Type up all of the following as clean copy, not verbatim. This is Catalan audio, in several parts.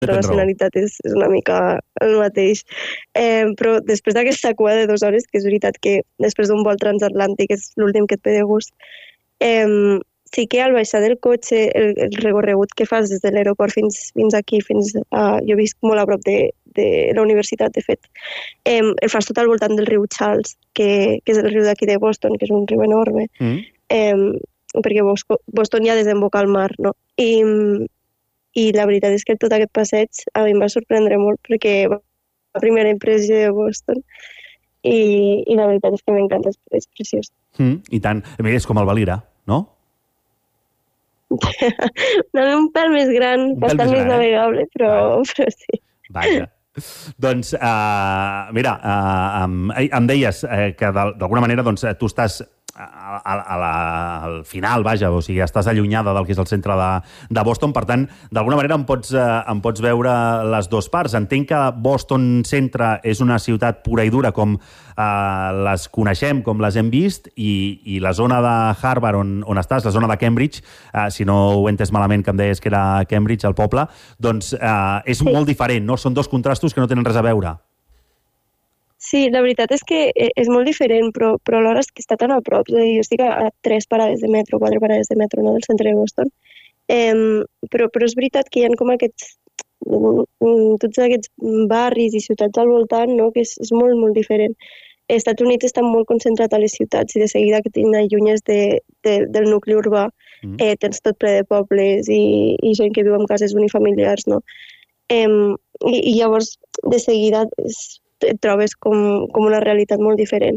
la nacionalitat és una mica el mateix. Però després d'aquesta cua de 2 hores, que és veritat que després d'un vol transatlàntic és l'últim que et ve de gust, sí que al baixar del cotxe, el recorregut que fas des de l'aeroport fins aquí, jo visc molt a prop de la universitat, de fet, el fas tot al voltant del riu Charles, que és el riu d'aquí de Boston, que és un riu enorme, perquè Boston ja desemboca al mar, no? I la veritat és que tot aquest passeig a mi em va sorprendre molt, perquè va la primera impressió de Boston i la veritat és que m'encanta, és preciós. I tant. Mira, és com el Valira, no? Un pèl més gran, bastant més navegable, però sí. Vaja. Doncs, mira, em deies que d'alguna manera tu estàs al final, vaja, o sigui, estàs allunyada del que és el centre de Boston, per tant, d'alguna manera em pots veure les dues parts. Entenc que Boston Centre és una ciutat pura i dura com les coneixem, com les hem vist, i la zona de Harvard on estàs, la zona de Cambridge, si no ho he entès malament, que em deies que era Cambridge, el poble, doncs és molt diferent, no? Són dos contrastos que no tenen res a veure. Sí, la veritat és que és molt diferent, però alhora és que està tan a prop. Jo estic a 3 parades de metro, 4 parades de metro, no?, del centre de Boston. Però és veritat que hi ha com tots aquests barris i ciutats al voltant, no?, que és molt, molt diferent. Els Estats Units estan molt concentrats a les ciutats i de seguida que t'allunyes del nucli urbà tens tot ple de pobles i gent que viu en cases unifamiliars, no? I llavors, de seguida, et trobes com una realitat molt diferent.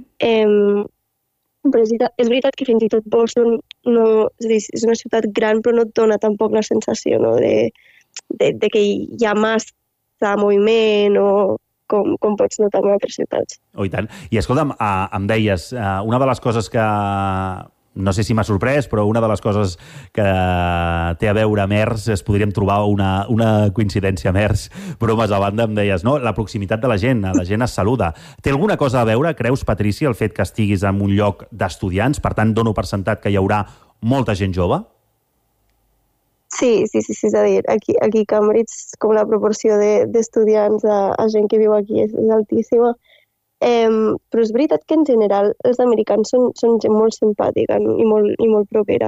Però és veritat que fins i tot Boston és una ciutat gran, però no et dona tampoc la sensació, no?, de que hi ha massa moviment o com pots notar en altres ciutats. Oh, i tant. I escolta'm, em deies, una de les coses que no sé si m'ha sorprès, però una de les coses que té a veure amb ERS, podríem trobar una coincidència amb ERS, bromes a banda, em deies, no? La proximitat de la gent es saluda. Té alguna cosa a veure, creus, Patrícia, el fet que estiguis en un lloc d'estudiants, per tant, dono per sentat que hi haurà molta gent jove? Sí, és a dir, aquí a Cambridge, com la proporció d'estudiants a gent que viu aquí és altíssima. Però és veritat que en general els americans són gent molt simpàtica i molt propera.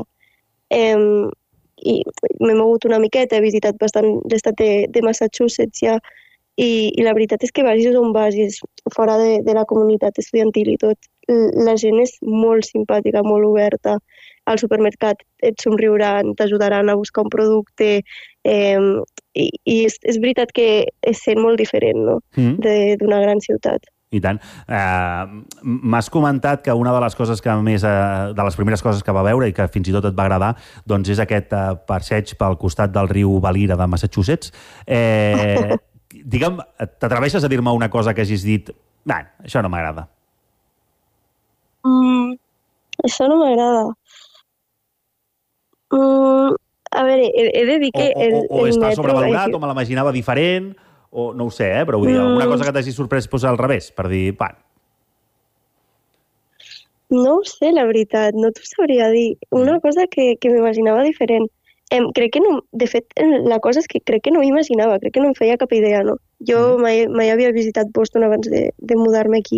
I m'he mogut una miqueta, he visitat bastant l'estat de Massachusetts ja, i la veritat és que vagis on vagis, fora de la comunitat estudiantil i tot, la gent és molt simpàtica, molt oberta. Al supermercat et somriuran, t'ajudaran a buscar un producte, i és veritat que es sent molt diferent, no?, d'una gran ciutat. I tant. M'has comentat que una de les coses que més, de les primeres coses que va veure i que fins i tot et va agradar, doncs és aquest passeig pel costat del riu Valira de Massachusetts. Digue'm, t'atreveixes a dir-me una cosa que hagis dit, això no m'agrada? Això no m'agrada. A veure, he de dir que... O està sobrevalorat, o me l'imaginava diferent... o no ho sé, però vull dir, alguna cosa que t'hagi sorprès posar al revés, per dir, No ho sé, la veritat, no t'ho sabria dir. Una cosa que m'imaginava diferent. Crec que no, de fet, la cosa és que crec que no m'imaginava, crec que no em feia cap idea, no? Jo mai havia visitat Boston abans de mudar-me aquí,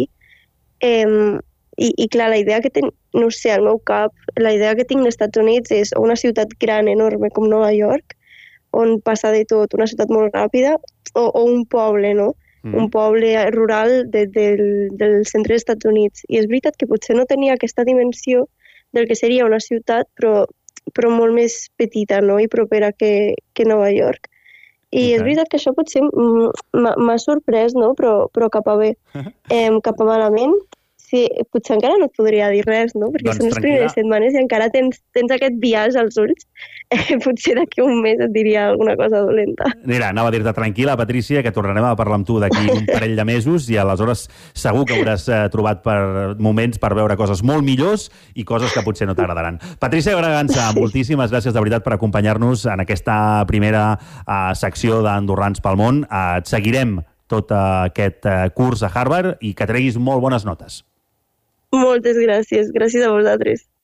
i clar, la idea que tinc, no sé, al meu cap, la idea que tinc als Estats Units és una ciutat gran, enorme, com Nova York, on passa de tot, una ciutat molt ràpida, o un poble, no? Un poble rural del centre dels Estats Units. I és veritat que potser no tenia aquesta dimensió del que seria una ciutat, però molt més petita, no?, i propera que Nova York. I és veritat que això potser m'ha sorprès, no?, però cap a bé. Cap a malament, sí, potser encara no et podria dir res, no?, perquè són les primeres setmanes i encara tens aquest biaix als ulls. Potser d'aquí un mes et diria alguna cosa dolenta. Mira, anava a dir-te tranquil·la, Patrícia, que tornarem a parlar amb tu d'aquí un parell de mesos i aleshores segur que hauràs trobat moments per veure coses molt millors i coses que potser no t'agradaran. Patrícia Bragança, moltíssimes gràcies de veritat per acompanyar-nos en aquesta primera secció d'Andorrans pel món. Et seguirem tot aquest curs a Harvard i que treguis molt bones notes. Moltes gràcies. Gràcies a vosaltres.